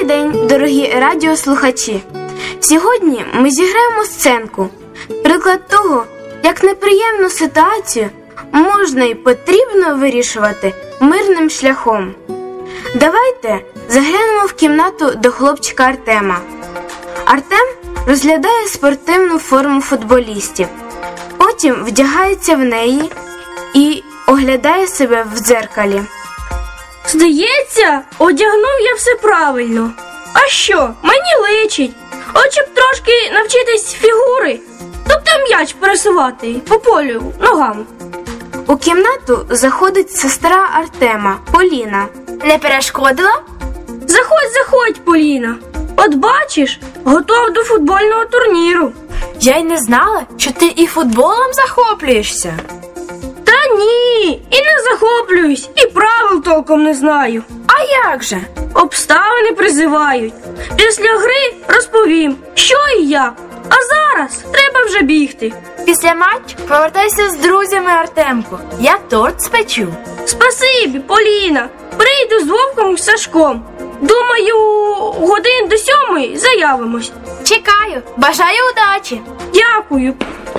день, дорогі радіослухачі! Сьогодні ми зіграємо сценку. Приклад того, як неприємну ситуацію можна і потрібно вирішувати мирним шляхом. Давайте заглянемо в кімнату до хлопчика Артема. Артем розглядає спортивну форму футболістів. Потім вдягається в неї і оглядає себе в дзеркалі. Здається, одягнув я все правильно. А що, мені личить. От щоб трошки навчитись фігури, тобто м'яч пересувати по полю ногами. У кімнату заходить сестра Артема, Поліна. Не перешкодила? Заходь, Поліна. От бачиш, готов до футбольного турніру. Я й не знала, що ти і футболом захоплюєшся. Та ні, і не захоплююсь, і правил толком не знаю. А як же? Обставини призивають. Після гри розповім, що і як. А зараз треба вже бігти. Після матчу повертайся з друзями, Артемко. Я торт спечу. Спасибі, Поліна. Прийду з Вовком і Сашком. Думаю, годин до 7 заявимось. Чекаю. Бажаю удачі. Дякую.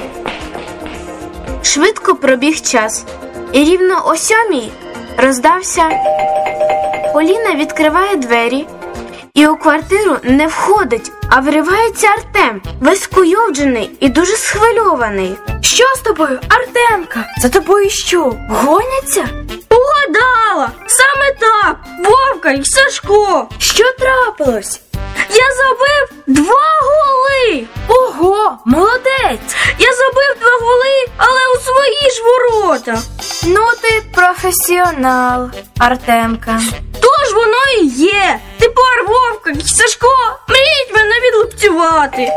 Швидко пробіг час. І рівно о 7 роздався. Поліна відкриває двері. І у квартиру не входить, а вривається Артем, весь скуйовджений і дуже схвильований. Що з тобою, Артемка? За тобою що, гоняться? Угадала! Саме так! Вовка і Сашко! Що трапилось? Я забив 2 голи! Ого, молодець! Я забив 2 голи, але у свої ж ворота! Ну ти професіонал, Артемка. Тож воно і є! Тепер Вовка і Сашко мріють мене відлупцювати!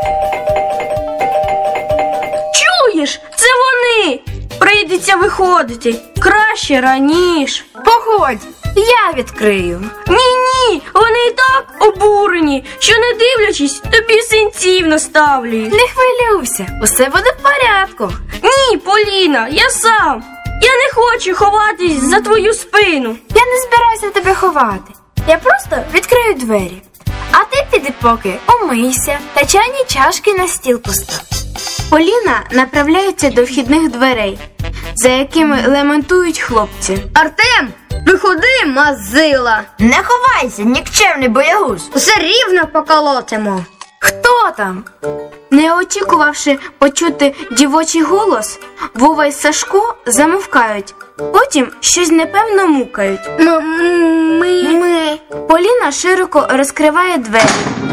Чуєш? Це вони! Прийдеться виходити. Краще раніше. Погодь, я відкрию. Ні, вони і так обурені, що не дивлячись, тобі синців наставлюють. Не хвилюйся, усе буде в порядку. Ні, Поліна, я сам. Я не хочу ховатись за твою спину. Я не збираюся тебе ховати. Я просто відкрию двері. А ти піди поки умийся та чайні чашки на стіл постав. Поліна направляється до вхідних дверей, за якими лементують хлопці. Артем, виходи, мазила! Не ховайся, нікчемний боягуз. Усе рівно поколотимо. Хто там? Не очікувавши почути дівочий голос, Вова й Сашко замовкають. Потім щось непевно мукають. Ми. Поліна широко розкриває двері.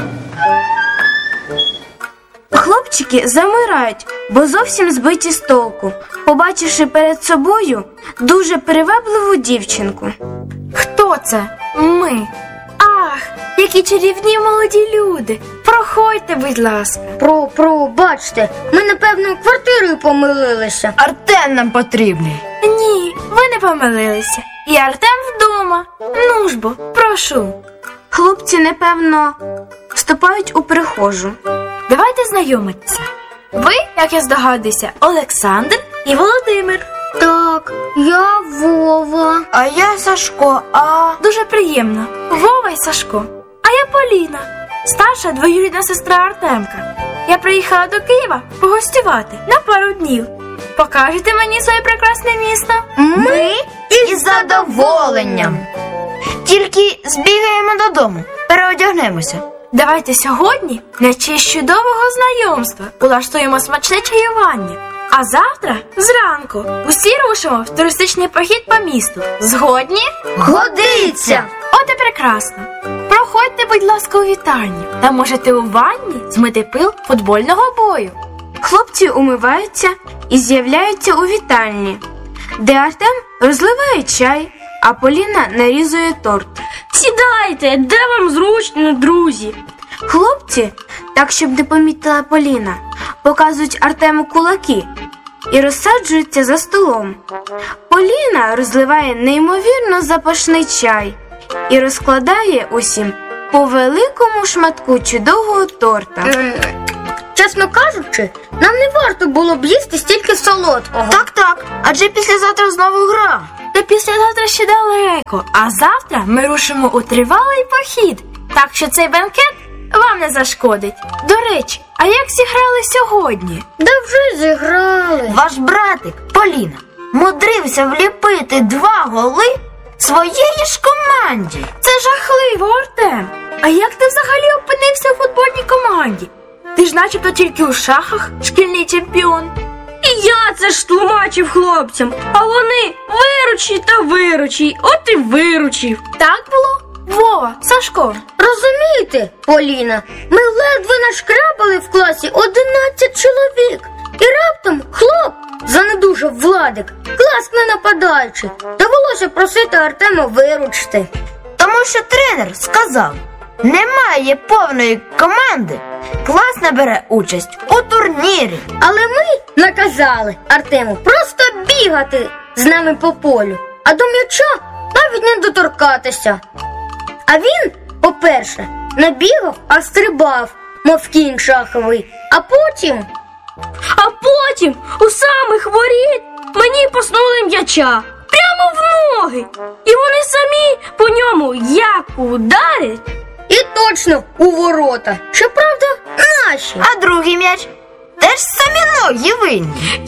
Хлопчики замирають, бо зовсім збиті з толку, побачивши перед собою дуже привабливу дівчинку. Хто це? Ми. Ах, які чарівні молоді люди. Проходьте, будь ласка. Бачте, ми, напевно, квартирою помилилися. Артем нам потрібний. Ні, ви не помилилися. І Артем вдома. Ну ж бо, прошу. Хлопці, непевно, вступають у прихожу. Давайте знайомитися. Ви, як я здогадуюся, Олександр і Володимир. Так, я Вова. А я Сашко, Дуже приємно. Вова і Сашко. А я Поліна, старша двоюрідна сестра Артемка. Я приїхала до Києва погостювати на пару днів. Покажете мені своє прекрасне місто? Ми із задоволенням. Тільки збігаємо додому, переодягнемося. Давайте сьогодні на честь чудового знайомства улаштуємо смачне чаювання. А завтра, зранку, усі рушимо в туристичний похід по місту. Згодні? Годиться! От і прекрасно. Проходьте, будь ласка, у вітальню. Та можете у ванні змити пил футбольного бою. Хлопці умиваються і з'являються у вітальні, де Артем розливає чай, а Поліна нарізує торт. Сідайте, де вам зручно, друзі. Хлопці, так щоб не помітила Поліна, показують Артему кулаки і розсаджуються за столом. Поліна розливає неймовірно запашний чай і розкладає усім по великому шматку чудового торта. Чесно кажучи, нам не варто було б їсти стільки солодкого. Так, адже післязавтра знову гра. Та післязавтра ще далеко, а завтра ми рушимо у тривалий похід. Так що цей бенкет вам не зашкодить. До речі, а як зіграли сьогодні? Да вже зіграли. Ваш братик Поліна мудрився вліпити 2 голи своєї ж команді. Це жахливо, Артем. А як ти взагалі опинився у футбольній команді? Ти ж начебто тільки у шахах шкільний чемпіон. І я це ж тлумачив хлопцям, а вони виручі та виручі, от і виручив. Так було? Вова, Сашко. Розумієте, Поліна, ми ледве нашкрябали в класі 11 чоловік. І раптом хлоп занедужав Владик, класний нападаючий. Довелося просити Артема виручити. Тому що тренер сказав, немає повної команди, клас не бере участь у турнірі. Але ми наказали Артему просто бігати з нами по полю, а до м'яча навіть не доторкатися. А він, по-перше, не бігав, а стрибав, мов кінь шаховий, а потім у самих воріт мені поснули м'яча прямо в ноги. І вони самі по ньому як ударять. і точно у ворота. Щоправда, наші. А другий м'яч теж самі ноги винні.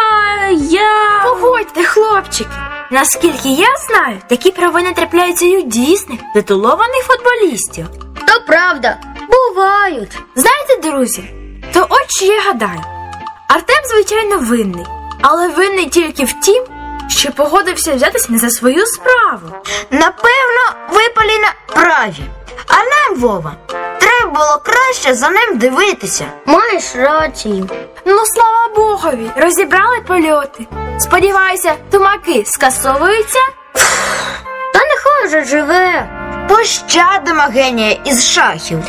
Я... Погодьте, хлопчики. Наскільки я знаю, такі провини трапляються і у дійсних, титулованих футболістів. То правда, бувають. Знаєте, друзі, то от що я гадаю. Артем, звичайно, винний, але винний тільки в тім, що погодився взятися не за свою справу. Напевно, ви, Поліна, праві. А нам, Вова, треба було краще за ним дивитися. Маєш рацію. Ну, слава Богові, розібрали польоти. Сподіваюся, тумаки скасовуються. Та нехай же живе. Пощадимо генія із шахів.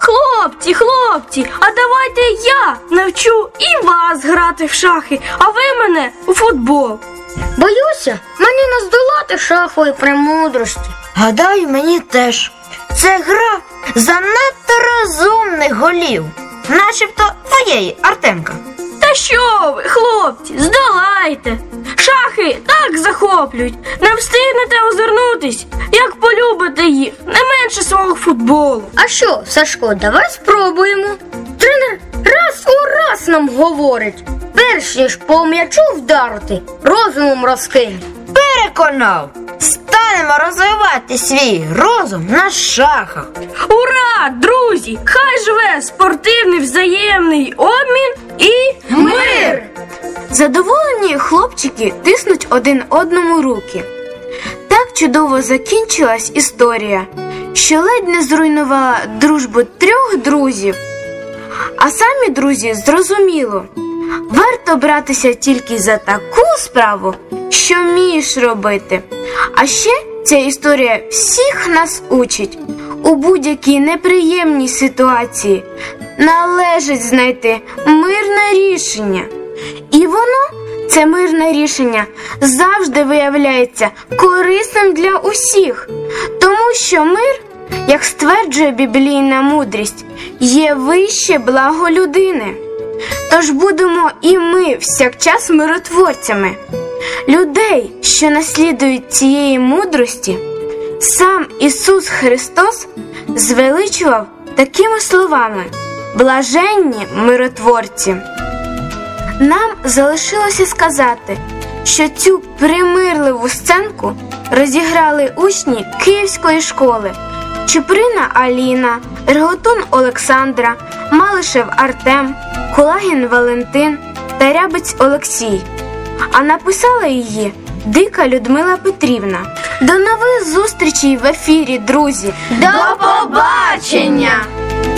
Хлопці, а давайте я навчу і вас грати в шахи, а ви мене у футбол. Боюся, мені не здолати шахової премудрості. Гадаю, мені теж. Це гра занадто розумних голів. Начебто твоєї, Артемка. Та що ви, хлопці, здолайте. Шахи так захоплюють, не встигнете озирнутись, як полюбите їх, не менше свого футболу. А що, Сашко, давай спробуємо. Тренер раз у раз нам говорить, перш ніж по м'ячу вдарити, розумом розкинь. Переконав. Станемо розвивати свій розум на шахах. Ура, друзі! Хай живе спортивний взаємний обмін і мир! Задоволені хлопчики тиснуть один одному руки. Так чудово закінчилась історія, що ледь не зруйнувала дружбу 3 друзів. А самі друзі зрозуміло, варто братися тільки за таку справу, що вмієш робити. А ще ця історія всіх нас учить. У будь-якій неприємній ситуації належить знайти мирне рішення. І воно, це мирне рішення, завжди виявляється корисним для усіх. Тому що мир, як стверджує біблійна мудрість, є вище благо людини. Тож будемо і ми всякчас миротворцями. Людей, що наслідують цієї мудрості, сам Ісус Христос звеличував такими словами: «Блаженні миротворці». Нам залишилося сказати, що цю примирливу сценку розіграли учні Київської школи: Чуприна Аліна, Реготун Олександра, Малишев Артем, Кулагін Валентин та Рябець Олексій. А написала її Дика Людмила Петрівна. До нових зустрічей в ефірі, друзі! До побачення!